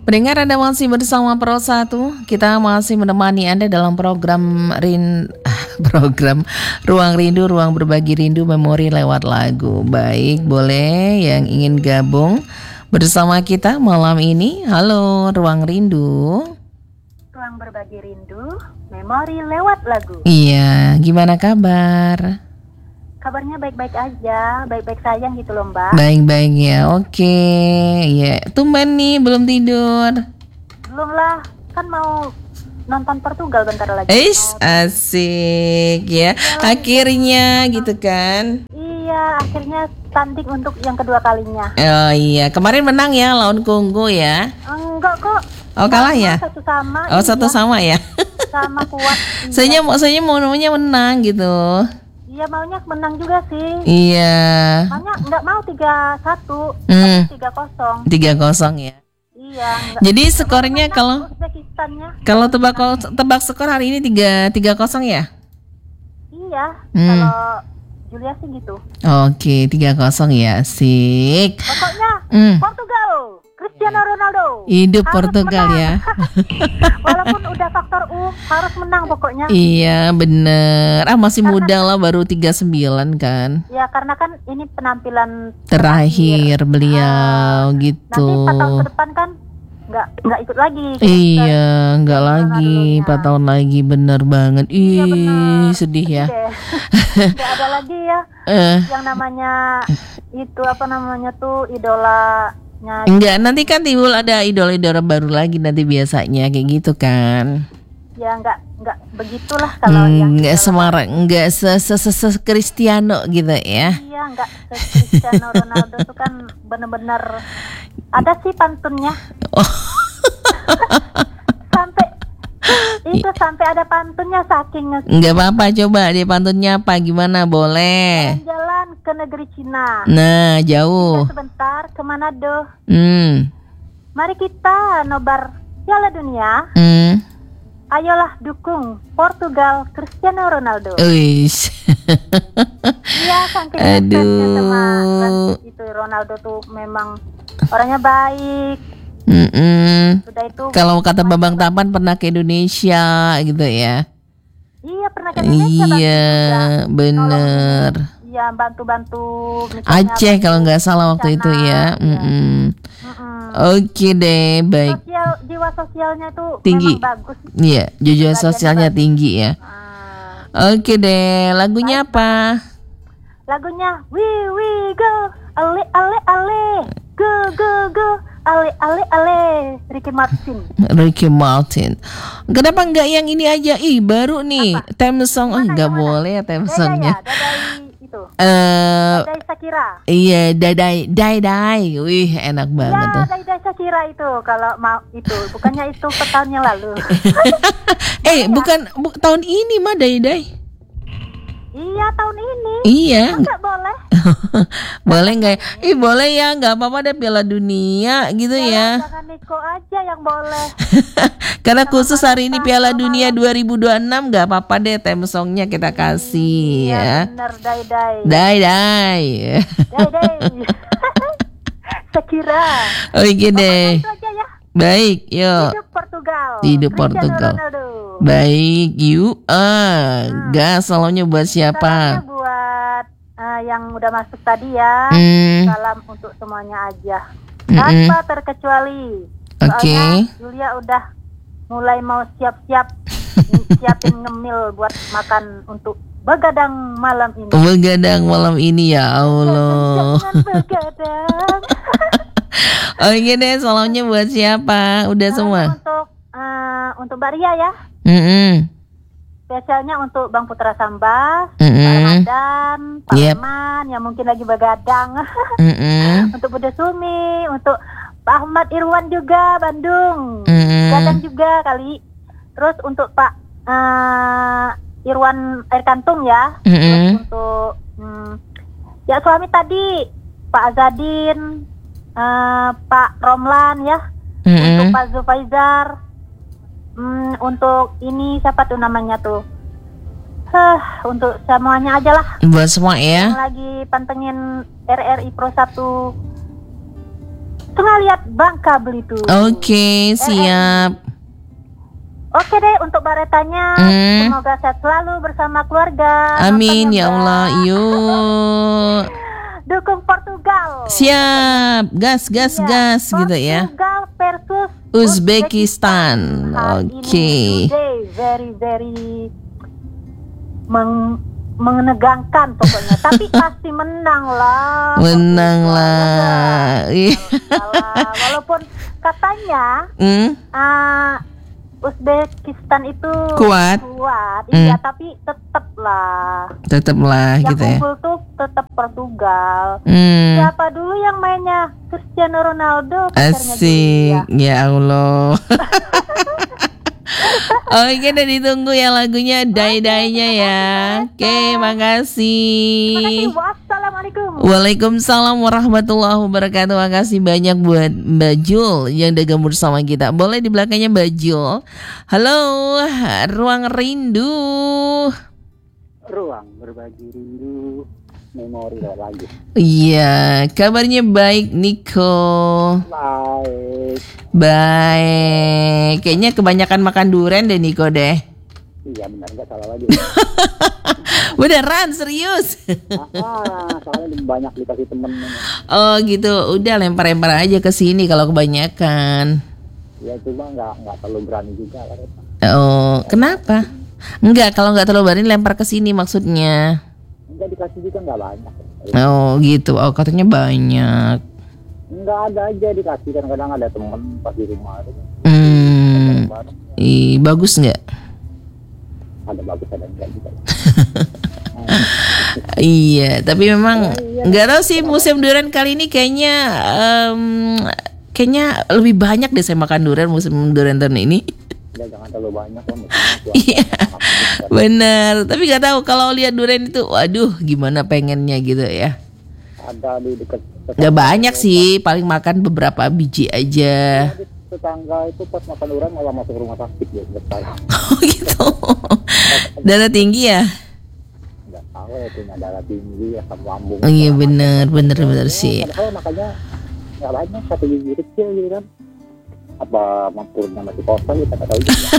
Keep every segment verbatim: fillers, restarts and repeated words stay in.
Pendengar, Anda masih bersama Pro satu. Kita masih menemani Anda dalam program Rin program Ruang Rindu, Ruang Berbagi Rindu Memori lewat lagu. Baik, boleh yang ingin gabung bersama kita malam ini. Halo, Ruang Rindu. Ruang Berbagi Rindu Memori lewat lagu. Iya, gimana kabar? Kabarnya baik-baik aja, baik-baik sayang gitu loh Mbak. Baik-baik ya, oke. Ya, tumben nih belum tidur. Belum lah, kan mau nonton Portugal bentar lagi. Eish, asik ya. Akhirnya gitu kan. Iya, akhirnya tanding untuk yang kedua kalinya. Oh iya, kemarin menang ya lawan Kongo ya. Enggak kok. Oh kalah ya? Satu sama. Oh satu iya. sama ya. Sama kuat. Saya mau saya mau namanya menang gitu. Iya, maunya menang juga sih. Iya. Maunya nggak mau tiga satu, Hmm. tiga kosong. tiga kosong ya. Iya. Enggak. Jadi skornya kalau Uzbekistannya. kalau tebak tebak skor hari ini tiga tiga kosong ya? Iya. Hmm. Kalau Julia sih gitu. Oke, tiga kosong ya. Asik. Pokoknya Hmm. Portugal, Cristiano Ronaldo. Hidup harus Portugal menang. ya. Walaupun udah faktor U, harus menang pokoknya. Iya, bener. Ah, masih karena, muda lah, baru tiga puluh sembilan kan. Ya, karena kan ini penampilan terakhir, terakhir beliau ah, gitu. Nanti empat tahun ke depan kan nggak nggak ikut lagi. Iya, nggak lagi, empat tahun lagi, bener banget. Ih, iya, sedih ya. Nggak ada lagi ya. Uh. Yang namanya itu apa namanya tuh idola. Enggak, nanti kan timbul ada idola-idola baru lagi nanti biasanya kayak gitu kan. Ya enggak enggak begitulah kalau hmm, yang enggak semarak, enggak se se se, se Cristiano gitu ya. Iya, enggak se Cristiano Ronaldo itu kan benar-benar ada sih pantunnya. Oh. Sampai itu sampai ada pantunnya saking. Enggak apa-apa, coba dia pantunnya apa gimana, boleh. Jalan ke negeri Cina. Nah, jauh. Kita sebentar ke Manado. Hmm. Mari kita nobar Piala Dunia. Hmm. Ayolah dukung Portugal Cristiano Ronaldo. Uish. Iya, saking ngefans sama itu Ronaldo tuh memang orangnya baik. Mm-mm. Sudah itu. Kalau kata Babang Tapan pernah ke Indonesia gitu ya. Iya, pernah ke Indonesia. Iya, bener. Iya, bantu-bantu. Aceh kalau nggak salah waktu itu ya. Mm-mm. Oke deh, baik. Sosial, jiwa sosialnya tuh tinggi. Memang bagus. Iya, jiwa sosialnya tinggi ya. Uh, Oke deh, lagunya baik. Apa? Lagunya We We Go, ale ale ale, go go go, ale ale ale, Ricky Martin. Ricky Martin. Kenapa nggak yang ini aja? Ih, baru nih. Apa? Theme song, oh nggak boleh ya theme songnya. Itu. Uh, Dadai Shakira. Iya, Dadai, Dadai. Wih, enak banget ya, tuh. Dadai Shakira itu kalau mau itu, bukannya itu tahun yang lalu. eh, ya? bukan bu, tahun ini mah Dadai. Iya, tahun ini. Iya. Enggak boleh. Boleh nggak? Ih, boleh ya, nggak apa-apa deh Piala Dunia gitu ya. Jangan Niko aja yang boleh. Karena khusus hari ini Piala Dunia dua ribu dua puluh enam nggak apa-apa deh theme songnya kita kasih iya, ya. Bener, dai dai. Dai dai. Dai dai. Shakira. Oke deh. Ya. Baik, yuk. Hidup Portugal. Hidup Portugal. Baik, yuk. Ah, hmm. gas salahnya buat siapa? Salahnya buat uh, yang udah masuk tadi ya. Hmm. Salam untuk semuanya aja. Tanpa mm-mm. terkecuali. Oke. Okay. Julia udah mulai mau siap-siap siapin ngemil buat makan untuk begadang malam ini. Begadang malam ini ya Allah. Jangan begadang. Oke deh, salamnya buat siapa? Udah Salam semua. Untuk uh, untuk Mbak Ria ya. Mm-mm. Spesialnya untuk Bang Putra Sambas, Mm-mm. Pak Ramadan, Pak yep. Leman yang mungkin lagi begadang. Untuk Bude Sumi, untuk Pak Ahmad Irwan juga Bandung, mm-hmm. Gadang juga kali. Terus untuk Pak uh, Irwan Air Kantung ya. Mm-hmm. Terus untuk hmm, ya suami tadi Pak Azadin, uh, Pak Romlan ya. Mm-hmm. Untuk Pak Zufaizar, um, untuk ini siapa tuh namanya tuh? Huh, untuk semuanya aja lah. Buat semua ya. Yang lagi pantengin R R I Pro satu. Tengah lihat Bangka Belitung. Oke, siap. Oke deh, untuk baretanya Hmm. semoga sehat selalu bersama keluarga. Amin Nontonnya, ya Mbak. Allah. Yuk. Dukung Portugal. Siap. Gas, gas, Iya, gas gitu ya. Portugal versus Uzbekistan. Hari Oke. ini today very very meng menegangkan pokoknya. Tapi pasti menang lah. Menang Portugal, lah. ya Iya. enggak? Walaupun katanya Hmm, ah, Uzbekistan itu Kuat. kuat, Hmm. iya, tapi tetap lah. tetaplah Yang gitu ya. unggul tuh tetap Portugal. Hmm. Siapa dulu yang mainnya? Cristiano Ronaldo. pacarnya Asik, Julia. ya Allah. Oke, udah ditunggu ya lagunya Dai-Dainya ya. Oke, Terima makasih. kasih. Wassalamualaikum. Waalaikumsalam warahmatullahi wabarakatuh. Makasih banyak buat Mbak Jul yang udah gabung bersama kita. Boleh di belakangnya Mbak Jul. Halo, Ruang Rindu. Ruang berbagi rindu, memori lewat lagu. Iya, kabarnya baik Niko. Baik. Baik. Kayaknya kebanyakan makan durian deh Niko deh. Iya benar, nggak salah lagi. Beneran serius. ah, soalnya banyak dikasih temen. Oh gitu. Udah lempar-lempar aja ke sini kalau kebanyakan. Ya cuma nggak nggak terlalu berani juga lah. Oh, kenapa? Enggak, kalau nggak terlalu berani lempar ke sini maksudnya. Enggak dikasih juga nggak banyak. Oh gitu. Oh katanya banyak. Nggak ada aja dikasih, kadang-kadang ada temen pas di rumah. Hmm. Bareng. Ih, bagus nggak? Ada bagus ada enggak juga. Iya, tapi memang nggak tahu sih musim durian kali ini kayaknya em, kayaknya lebih banyak deh saya makan durian musim durian tahun ini. Ya, jangan terlalu banyak lah. Iya, benar. Tapi nggak tahu kalau lihat durian itu, waduh, gimana pengennya gitu ya. Ada di dekat. Nggak banyak sih, paling makan beberapa biji aja. Di tetangga itu pas makan durian malah masuk rumah sakit ya sekarang. Oh gitu. Darah tinggi ya? Nggak tahu ya, punya darah tinggi asam lambung. Oh iya benar, benar benar sih. Padahal makanya nggak banyak, satu biji kecil gitu kan. Apa mampurnya masih kosong kita nggak tahu juga.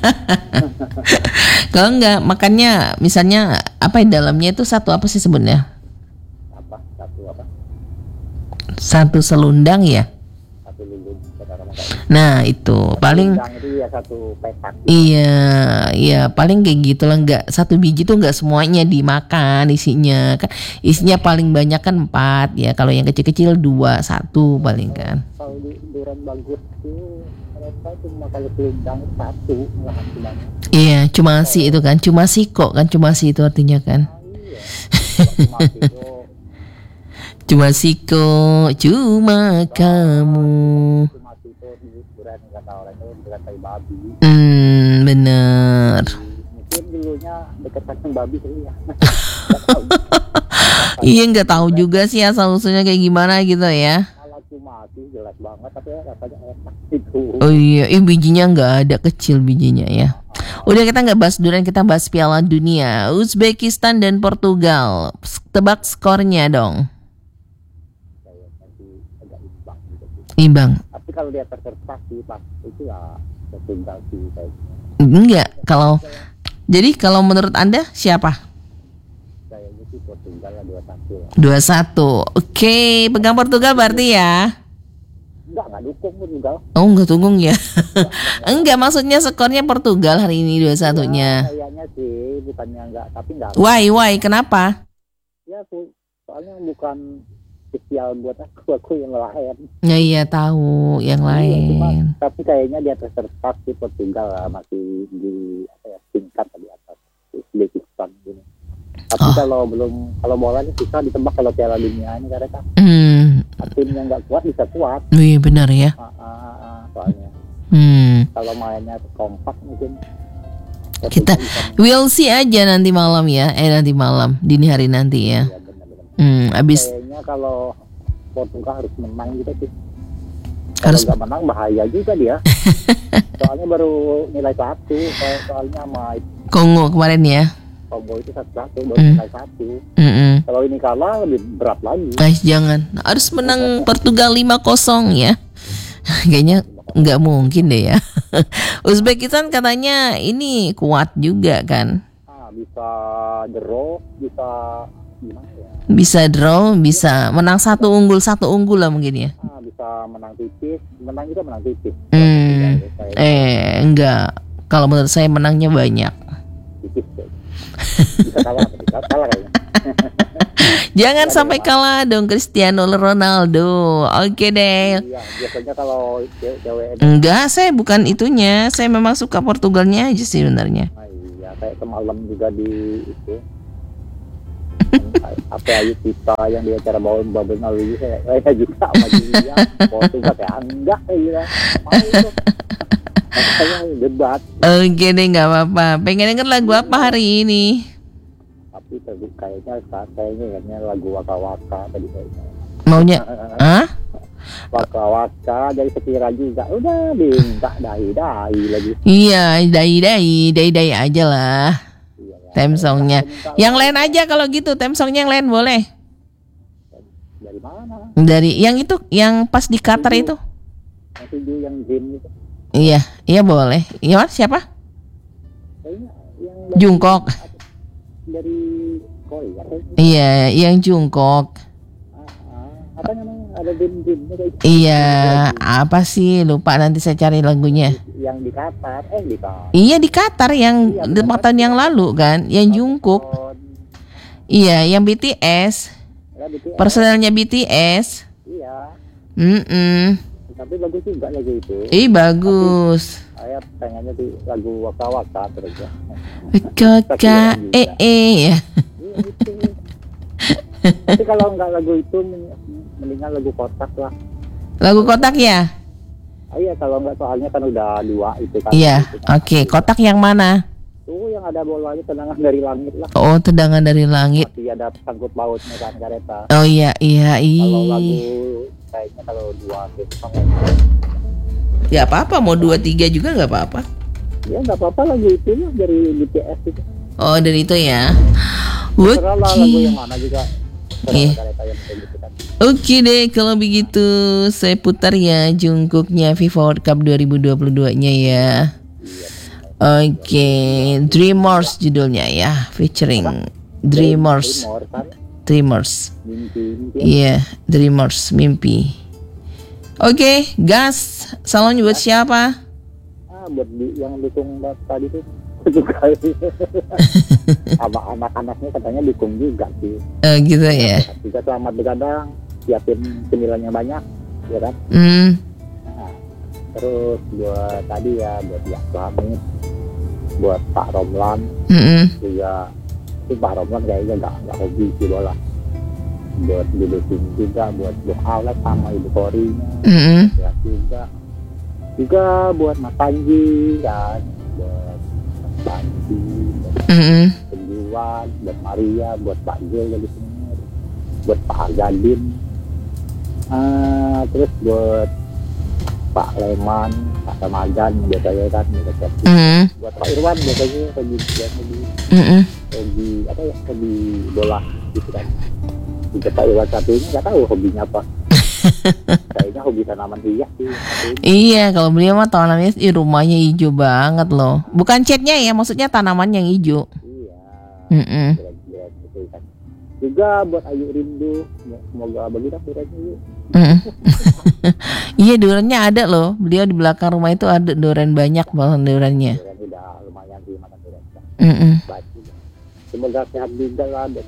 Kalau nggak makannya, misalnya apa ya dalamnya itu satu apa sih sebenarnya? Apa satu apa Satu selundang ya? satu lilin sekarang nggak. Nah itu paling. Yang itu ya satu petak. Iya, iya paling kayak gitu lah, nggak satu biji tuh nggak semuanya dimakan isinya kan, isinya paling banyak kan empat ya, kalau yang kecil-kecil dua satu paling kan. Kalau di durian bagus tuh mereka cuma kalau selendang satu malah semuanya. Iya, cuma si itu kan, cuma si kok kan, cuma si itu artinya kan. Ah, iya. Cuma itu Cuma si kok, cuma kamu. cuma itu di durian kata orang itu durian tai babi. Hmm, bener. Mungkin dulunya dekat kacang babi sih ya. Iya nggak tahu juga sih asal usulnya kayak gimana gitu ya. Kalau cuma itu jelas banget tapi rasanya enak itu. Oh iya, eh, bijinya nggak ada, kecil bijinya ya. Udah kita nggak bahas durian, kita bahas Piala Dunia Uzbekistan dan Portugal. Tebak skornya dong. Kayak masih agak imbang gitu sih. Imbang. Tapi kalau dia tersertas sih pas itu ya Portugal sih kayaknya. Enggak, kalau jadi kalau menurut Anda siapa? Kayaknya sih Portugal ya dua satu lah. dua satu. Oke, pegang Portugal berarti ya. Enggak, enggak dukung Portugal. Oh, enggak tunggung ya. Enggak, maksudnya skornya Portugal hari ini dua satunya. Ya, kayaknya sih bukannya enggak, tapi enggak. Why, why, kenapa? Ya aku soalnya bukan spesial buat aku, aku yang lain. Ya iya tahu yang Iya, cuma, lain. tapi kayaknya dia tersertas di Portugal lah, masih di apa ya, tingkat di atas Uzbekistan gini. Tapi Oh. kalau belum kalau bolanya susah ditebak kalau Piala Dunia ini karena kan Hmm, tim yang nggak kuat bisa kuat. iya benar ya. Ah, ah, ah, ah, soalnya Hmm, kalau mainnya kompak mungkin kita bisa- we'll see aja nanti malam ya. Eh nanti malam, dini hari nanti ya. ya, benar-benar. Hmm, abis Kayaknya kalau Portugal harus menang gitu sih. Kalau Harus- nggak menang bahaya juga dia. Soalnya baru nilai satu, so- soalnya sama Kongo kemarin ya. Kongo itu satu-satu, baru Mm. menang satu. Mm-mm. Kalau ini kalah lebih berat lagi. Guys, jangan. Harus menang Portugal lima kosong ya. Kayaknya nggak mungkin deh ya. Uzbekistan katanya ini kuat juga kan. Ah, bisa draw, bisa gimana ya? Bisa draw, bisa menang satu unggul satu unggul lah mungkin ya. Ah, bisa menang tipis, menang juga menang tipis. Hmm. Kayak Eh, enggak. Kalau menurut saya menangnya banyak. tipis ya. Bisa kalah, bisa kalah kayaknya. Jangan sampai kalah dong Cristiano Ronaldo. Oke deh. Iya, biasanya kalau ce- cewek Enggak, saya bukan itunya. Saya memang suka Portugalnya aja sih sebenarnya. ah, iya, kayak semalam juga di itu apa Ayu Tita yang di acara bawa Babel Nawi saya saya juga sama dia foto kayak enggak kayak gitu mau itu makanya debat Oke deh, nggak apa-apa. Pengen denger lagu apa hari ini? tapi tadi kayaknya kayaknya kayaknya lagu Waka Waka tadi kayaknya Maunya? Hah? Waka Waka dari Sekira juga udah minta dahi dahi lagi Iya, dai-dai, dai-dai aja lah. iya, ya. Theme songnya. Yang lain aja kalau gitu, theme songnya yang lain boleh. Dari mana Dari yang itu, yang pas di Qatar itu. yang video yang game itu Iya, iya boleh. Iya, siapa? kayaknya yang dari, Jungkook. dari Korea kayaknya. Iya, yang Jungkook. Ah, ah. apa namanya ada game-game kayak gitu. Iya, apa sih? Lupa, nanti saya cari lagunya. Yang di Qatar eh di Qatar Iya di Qatar yang Iya, lima tahun yang lalu kan, yang Jungkook. Iya, yang B T S. ya, B T S. Personelnya B T S. Iya Mm-mm. tapi bagus juga lagu itu Ih bagus. saya pengennya di lagu Waka Waka terus ya Koka eh eh ya. iya itu tapi kalau nggak lagu itu men- mendingan lagu kotak lah Lagu kotak ya? ah, iya kalau nggak soalnya kan udah dua itu kan Iya. itu kan. Oke, kotak yang mana? tuh yang ada bolanya tendangan dari langit lah Oh, tendangan dari langit. masih ada sangkut pautnya kan kereta Oh iya iya kalau lagu ih. kayaknya kalau dua gitu sama Ya apa-apa, mau dua tiga juga nggak apa-apa. ya nggak apa-apa lagu itu ya dari B T S itu Oh dari itu ya. terserah lah lagu yang Oke. mana juga Iya. terserah kereta yang kayak gitu kan Oke deh kalau begitu saya putar ya Jungkooknya FIFA World Cup dua ribu dua puluh dua nya ya. Oke, Dreamers judulnya ya, featuring Dreamers, Dreamers kan Dreamers. mimpi mimpi Iya, Dreamers mimpi. Oke, gas. Salam buat siapa? ah buat di, yang dukung bap- tadi tuh juga sama anak-anaknya katanya dukung juga sih Eh gitu ya. juga selamat begadang siapin cemilannya banyak ya kan Hmm. nah, terus buat tadi ya buat ya Hamid buat Pak Romlan Mm-mm. juga itu Pak Romlan kayaknya nggak nggak hobi sih bola buat didukung juga buat buat Aulet sama Ibu Korinya Mm-mm. ya juga juga buat Mas Panji kan buat Mas Panji buat Mm-mm. Penjuan buat Maria buat Pak Jul jadi penyiar buat Pak Argadin ah terus buat Pak Leman Pak Ramadan biasanya kan biasanya Mm-mm. buat Pak Irwan biasanya hobi biasa di Mm-mm. hobi apa ya hobi bola gitu kan juga Pak Irwan satunya nggak tahu hobinya apa kayaknya hobi tanaman hias sih satunya. Iya, kalau beliau mah tanamannya di rumahnya hijau banget loh. Bukan catnya ya, maksudnya tanaman yang hijau. Iya. Mm-mm. Kira-kira gitu kan. Juga buat Ayu Rindu, semoga begitu kiranya yuk. Mm-mm. Iya, durennya ada loh. Beliau di belakang rumah itu ada duren banyak banget durennya. Kiranya udah lumayan sih makan duren. Mm-mm. Baik juga. Semoga sehat juga lah. Dan,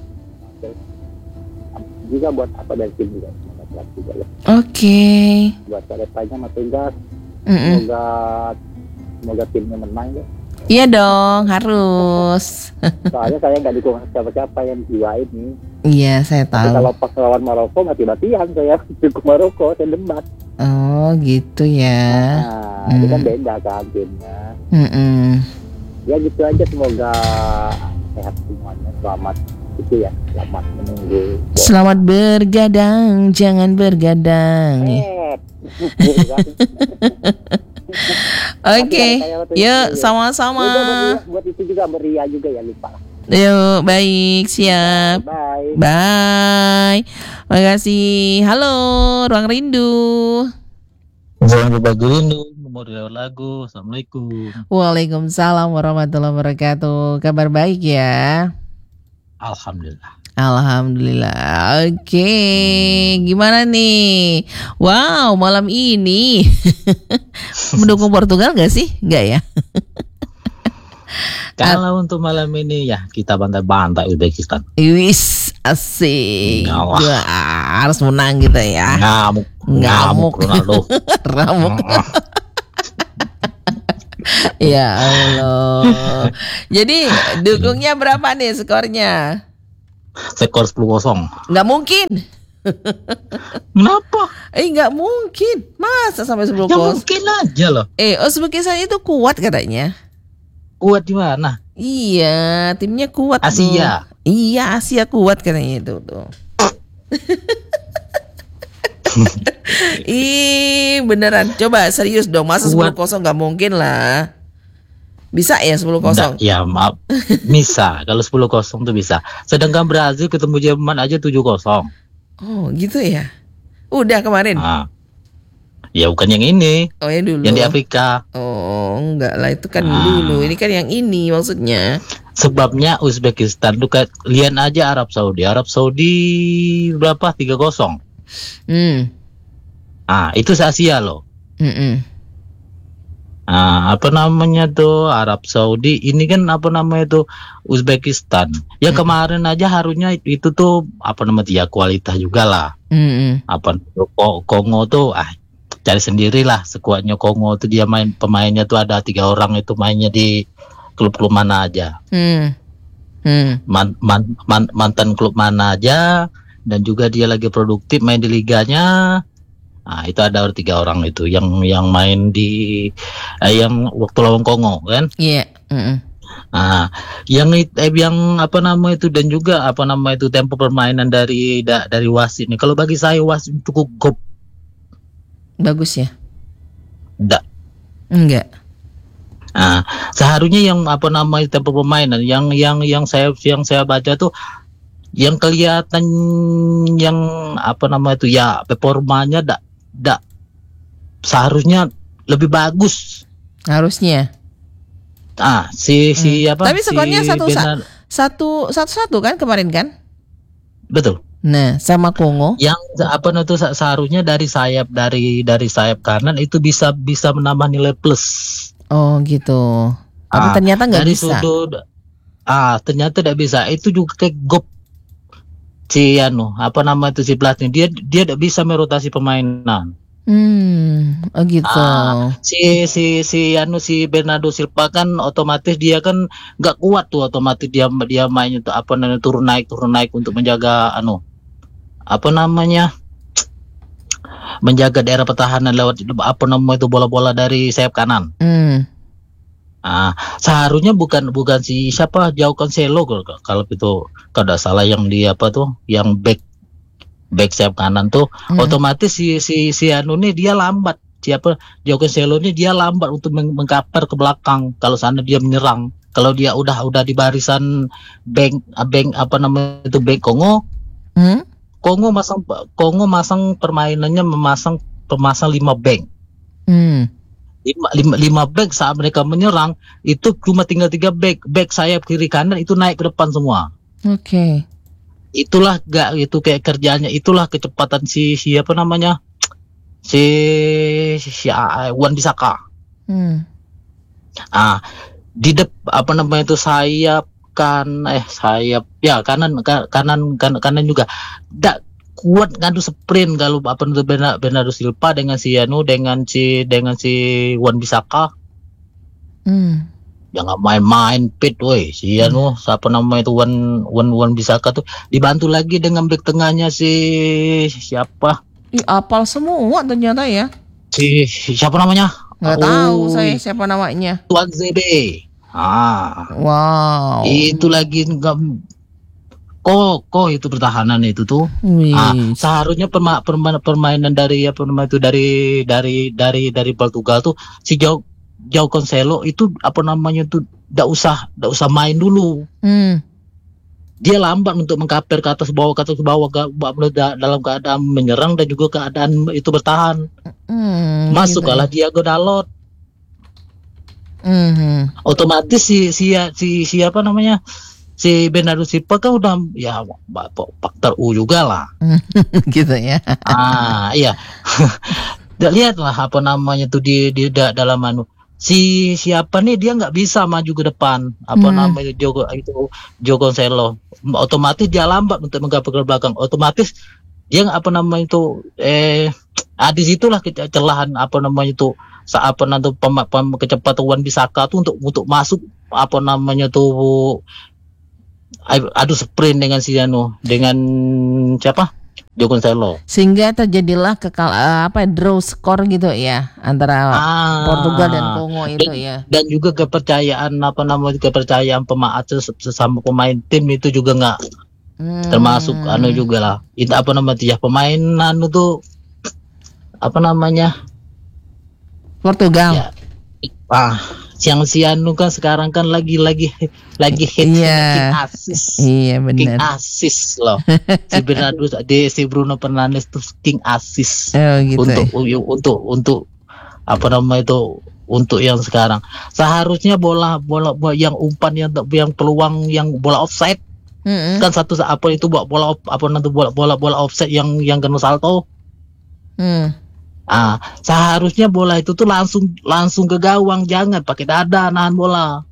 juga buat apa dari tim juga. Semoga sehat juga lah. Oke. Buat keretanya Mas Tugas. Mm-mm. Semoga semoga timnya menang ya. Iya dong, harus. Soalnya saya nggak dukung siapa-siapa yang jiwa ini. Iya, saya Tapi tahu. kalau pas lawan Maroko mati-matian saya dukung Maroko, saya debat. Oh, gitu ya. Nah, itu kan Hmm. beda kan timnya. Mm-mm. Ya gitu aja, semoga sehat semuanya, selamat itu ya, selamat menunggu. Selamat bergadang, jangan bergadang. Eh, Oke, Tapi kayak waktu itu yuk ya. sama-sama. Juga buat, buat itu juga beria juga ya lupa. Yuk, baik, siap. Bye. Bye. Makasih. Halo, Ruang Rindu. Ruang Berbagi Rindu, memori lewat lagu. Assalamualaikum. Waalaikumsalam warahmatullahi wabarakatuh. Kabar baik ya? Alhamdulillah. Alhamdulillah. Oke, gimana nih? Wow, malam ini mendukung Portugal gak sih? Enggak ya? Kalau untuk malam ini ya kita bantai-bantai Uzbekistan. Wis, asik. Nyawa. Wah, harus menang gitu ya. Ngamuk, Ngamuk. Ronaldo. Ramuk. Ya Allah. Jadi dukungnya berapa nih skornya? Skor sepuluh kosong. Nggak mungkin. Kenapa? Eh nggak mungkin. Masa sampai sepuluh Ya kosong? mungkin aja loh. Eh Uzbekistan itu kuat katanya. Kuat di mana? Iya, timnya kuat. Asia. Tuh. Iya, Asia kuat katanya itu tuh. Ih, beneran. Coba serius dong. Masa sepuluh kosong nggak mungkin lah. Bisa ya sepuluh kosong? Ya maaf. Bisa. Kalau sepuluh kosong tuh bisa. Sedangkan Brazil ketemu Jerman aja tujuh kosong. Oh, gitu ya. Udah kemarin. Nah. Ya bukan yang ini. Oh, yang dulu. Yang di Afrika. Oh, enggak lah, itu kan Ah. dulu. Ini kan yang ini maksudnya. Sebabnya Uzbekistan tuh kayak lihat aja Arab Saudi. Arab Saudi berapa? tiga kosong. Hmm. Ah, itu se-Asia loh. Mm-mm. Ah, apa namanya tuh Arab Saudi. Ini kan apa namanya tuh Uzbekistan. Yang Hmm. kemarin aja harusnya itu tuh apa namanya ya kualitas juga lah. Mm-mm. Apa Ko- Kongo tuh ah cari sendirilah sekuatnya Kongo tuh dia main pemainnya tuh ada tiga orang itu mainnya di klub-klub mana aja. Hmm. Hmm. Man, man, man- mantan klub mana aja dan juga dia lagi produktif main di liganya. Nah, itu ada tiga orang itu yang yang main di eh, yang waktu lawan Kongo kan. Iya. Mm-mm. Nah, yang it- eh, yang apa nama itu dan juga apa nama itu tempo permainan dari da, dari wasit nih. Kalau bagi saya wasit cukup gop. Bagus ya? Da. Enggak. Nah, seharusnya yang apa nama itu tempo permainan yang yang yang saya yang saya baca tuh yang kelihatan yang apa nama itu ya performanya dak dak seharusnya lebih bagus. Harusnya. Ah, si si Hmm. apa? Tapi skornya si satu, Benar- satu satu satu kan kemarin kan? betul. Nah, sama Kongo. Yang apa itu se- seharusnya dari sayap dari dari sayap kanan itu bisa bisa menambah nilai plus. Oh gitu. Tapi Ah, ternyata nggak dari bisa. sudut ah ternyata tidak bisa. Itu juga kayak gop si anu apa nama itu si pelatih dia dia tidak bisa merotasi permainan. Hmm. Oh gitu. Ah, si si si anu si Bernardo Silva kan otomatis dia kan nggak kuat tuh otomatis dia dia mainnya tuh apa namanya turun naik turun naik untuk menjaga anu apa namanya menjaga daerah pertahanan lewat apa namanya itu bola-bola dari sayap kanan. Hmm. Ah, seharusnya bukan bukan si siapa Joao Cancelo kalau kalau itu kalau tidak salah yang di apa tuh yang back back sayap kanan tuh Hmm. otomatis si si si anu nih dia lambat siapa Joao Cancelo nih dia lambat untuk meng- mengkaper ke belakang kalau sana dia menyerang kalau dia udah udah di barisan bank bank apa namanya itu bank Kongo Hmm? Kongo masang Kongo masang permainannya memasang pemasang lima bank Hmm. lima, lima, lima back saat mereka menyerang itu cuma tinggal tiga back back sayap kiri kanan itu naik ke depan semua. Oke. Itulah gak itu kayak kerjaannya itulah kecepatan si siapa namanya si si ah, Wan Bisaka. Hmm. Ah di dep apa namanya itu sayap kan eh sayap ya kanan ka- kanan kan, kanan juga tidak kuat ngadu sprint kalau apa itu Bernardo, Bernardo Silva dengan si Anu dengan si dengan si Wan Bisaka. Hmm. Jangan main-main pit woi si anu siapa namanya itu Wan Wan Wan Bisaka tuh dibantu lagi dengan back tengahnya si siapa Ih, apal semua ternyata ya. si, si siapa namanya Nggak Oh, tahu saya siapa namanya. Tuan Z B. Ah Wow. itu lagi enggak kok kok itu pertahanan itu tuh. Ah, Wih. seharusnya perma, perma, permainan dari apa namanya itu dari dari dari dari Portugal tuh si Joao Joao Cancelo itu apa namanya tuh enggak usah enggak usah main dulu. Hmm. dia lambat untuk mengkaper ke atas bawah ke atas bawah ke, dalam keadaan menyerang dan juga keadaan itu bertahan. Hmm, Masuk gitu kalah ya. Thiago Dalot. Hmm. Otomatis si si si siapa namanya? Si Bernardo Silva kan udah ya faktor U juga lah. Gitu ya. Ah, iya. Lihatlah apa namanya tuh di di da, dalam anu. Si siapa nih dia nggak bisa maju ke depan. Apa Hmm. namanya Jogo itu Jogo Cancelo. Otomatis dia lambat untuk menggapai ke belakang. Otomatis dia nggak apa namanya itu eh ah di situlah ke- celahan apa namanya itu saat apa nanti pem, pem, kecepatan Wan Bissaka tuh untuk untuk masuk apa namanya tuh adu sprint dengan si anu dengan siapa? Jogo Cancelo. Sehingga terjadilah kekal eh, apa ya, draw skor gitu ya antara Ah, Portugal dan Kongo itu dan, ya. dan juga kepercayaan apa namanya kepercayaan pemain sesama pemain tim itu juga nggak Hmm. termasuk anu juga lah. Itu apa namanya ya pemain anu tuh apa namanya Portugal. ya ah siang si anu kan sekarang kan lagi lagi lagi hit Iya. King Asis. Iya King benar. Asis loh. Si Bernardo di si Bruno Fernandes tuh King Asis. Oh gitu. untuk ya. untuk untuk apa namanya itu untuk yang sekarang seharusnya bola bola, bola yang umpan yang yang peluang yang bola offside Mm-mm. kan satu apa itu bola bola apa nanti bola bola bola offside yang yang kena salto. Hmm. Ah, seharusnya bola itu tuh langsung langsung ke gawang, jangan pakai dada nahan bola.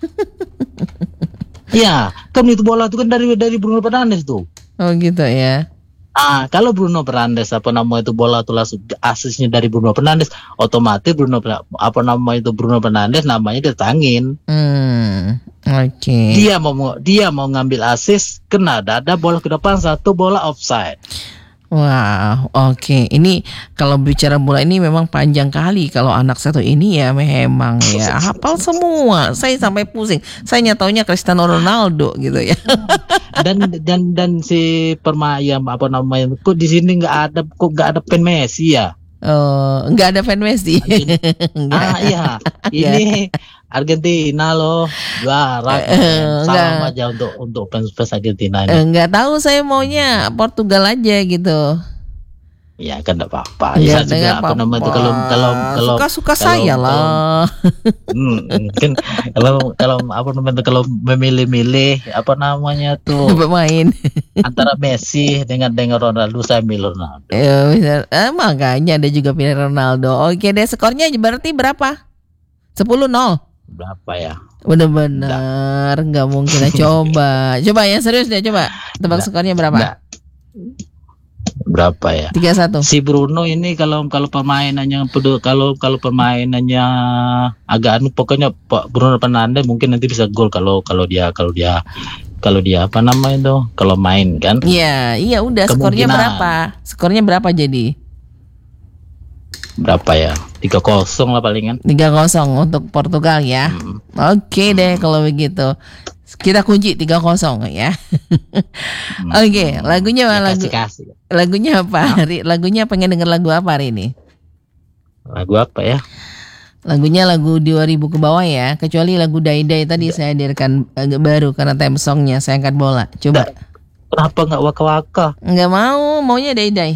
Ya, kan itu bola itu kan dari dari Bruno Fernandes tuh. Oh gitu ya. Ah, kalau Bruno Fernandes apa nama itu bola itu langsung asisnya dari Bruno Fernandes, otomatis Bruno apa nama itu Bruno Fernandes namanya ditangin. Hmm. Oke. Dia mau dia mau ngambil asis, kena dada bola ke depan satu bola offside. Wow, oke. Ini kalau bicara bola ini memang panjang kali. Kalau anak satu ini ya memang ya hafal semua. Saya sampai pusing. Saya nyataunya Cristiano Ronaldo gitu ya. Dan dan dan si permainan apa namanya? Kok di sini nggak ada kok nggak ada pen Messi ya? Oh, nggak ada fan Messi. Nggak. Ah iya, ini Argentina loh, juara. Eh, Salam enggak. aja untuk untuk fans fans Argentina Eh, ini. nggak tahu, saya maunya Portugal aja gitu. Ya kan enggak apa-apa. Nggak- Ya juga nggak apa namanya itu kalau kalau kalau suka-suka kalau- saya kalau- lah. Hmm, kan kalau kalau apa namanya kalau memilih-milih apa namanya tuh Pemain. antara Messi dengan dengan Ronaldo, saya milih Ronaldo. Ya, benar. Eh, makanya ada juga pilih Ronaldo. Oke deh, skornya berarti berapa? sepuluh nol. Berapa ya? Bener-bener nggak mungkin. Coba, coba yang serius deh, coba tebak Nggak. skornya berapa? Nggak. Berapa ya? tiga satu. Si Bruno ini kalau kalau permainannya pedu- kalau kalau permainannya agak anu pokoknya Pak Bruno Fernandes mungkin nanti bisa gol kalau kalau dia kalau dia kalau dia apa namanya itu kalau main kan. Iya, iya udah, skornya Kemungkinan. berapa? Skornya berapa jadi? Berapa ya? tiga kosong lah palingan. tiga kosong untuk Portugal ya. Hmm. Oke deh kalau begitu. Kita kunci tiga kosong ya. Hmm. Oke, lagunya Ya, lagu kasih-kasih. lagunya apa? Hari lagunya pengen denger lagu apa hari ini? Lagu apa ya? Lagunya lagu dua ribu ke bawah ya. Kecuali lagu Dai Dai tadi saya hadirkan agak baru karena theme songnya saya angkat bola. Coba. Kenapa nggak waka-waka? Nggak mau, maunya Dai Dai.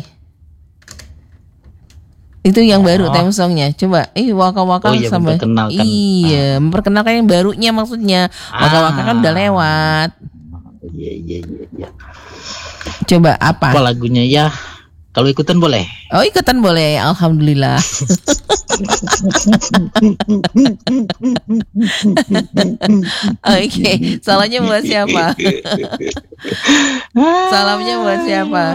Itu yang baru Oh. theme songnya. Coba, ih waka-waka Oh iya, sama. memperkenalkan. Iya, memperkenalkan yang barunya maksudnya. Waka-waka kan udah lewat. Iya iya iya. iya. Coba apa? Apa lagunya ya? Kalau ikutan boleh. Oh ikutan boleh, alhamdulillah. Oke, salahnya buat siapa? Salamnya buat siapa?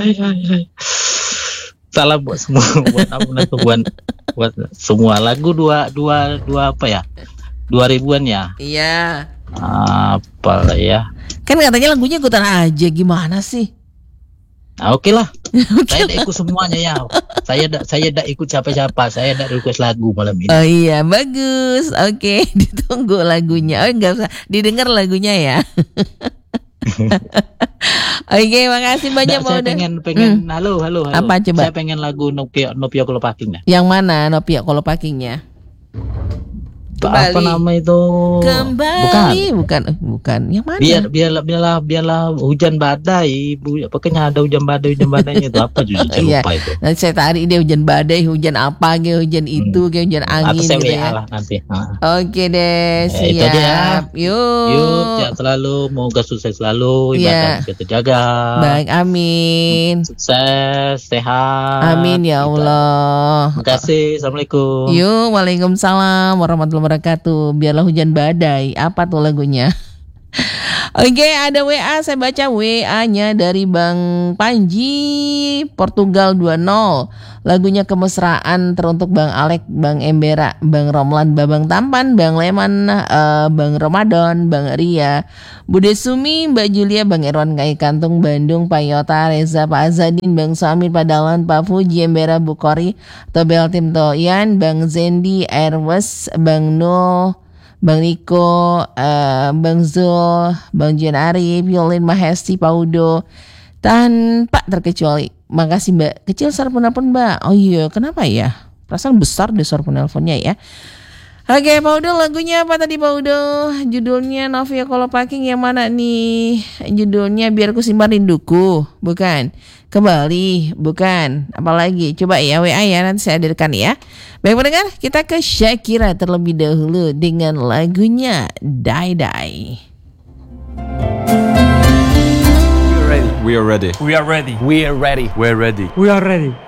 Salam buat semua, buat apa nanti buat buat semua lagu dua dua dua apa ya? Dua ribuan ya? Iya. Apa lah ya? Kan katanya lagunya ikutan aja, gimana sih? Nah, oke lah. Saya udah ikut semuanya ya. Saya dah saya dah ikut siapa-siapa. Saya dah request lagu malam ini. Oh iya, bagus. Oke, ditunggu lagunya. Oh enggak usah didengar lagunya ya. Oke, makasih banyak Nggak, saya mau pengen pengen halo halo halo. Apa, coba? Saya pengen lagu Nopia Nopia Kolopaking ya. Yang mana Nopia kalau packingnya? Kembali. Apa nama itu? Kembali. Bukan, bukan, bukan. Yang mana? Biar biarlah biarlah biarlah hujan badai. Bu, pokoknya ada hujan badai hujan badainya itu apa juga saya lupa itu. Nanti saya tarik dia hujan badai, hujan apa, kayak hujan itu, kayak hujan angin. Atau saya gitu W A ya. lah nanti. Nah. Oke deh, Ya, siap. itu aja ya. Yuk. Yuk, sehat selalu, moga sukses selalu, ibadah Iya. kita terjaga. Baik, amin. Sukses, sehat. Amin ya Gitu. Allah. Terima kasih. Assalamualaikum. Yuk, waalaikumsalam warahmatullahi wabarakatuh. Biarlah hujan badai. Apa tuh lagunya? Oke, ada W A, saya baca W A-nya dari Bang Panji, Portugal dua nol. Lagunya Kemesraan teruntuk Bang Alek, Bang Embera, Bang Romlan, Babang Tampan, Bang Leman, uh, Bang Ramadan, Bang Ria, Bude Sumi, Mbak Julia, Bang Erwan Kai Kantung, Bandung, Pak Yota, Reza, Pak Azadin, Bang Samir, Padalan, Pak Fuji, Embera, Bukori, Tobel Tim Toyan, Bang Zendi, Airways, Bang Nul, Bang Niko, uh, Bang Zul, Bang Jen Arif, Yolin Mahesti, Paudo, tanpa terkecuali. Makasih Mbak. Kecil suara penelpon Mbak. Oh iya, kenapa ya? Perasaan besar deh suara penelponnya ya. Oke, Paudo, lagunya apa tadi Paudo? Judulnya Novia Kolopaking yang mana nih? Judulnya Biar Ku Simpan Rinduku, bukan? Kembali, bukan? Apalagi? Coba ya W A ya, nanti saya hadirkan ya. Baik pendengar, kita ke Shakira terlebih dahulu dengan lagunya Die Die. We are ready. We are ready. We are ready. We are ready. We are ready.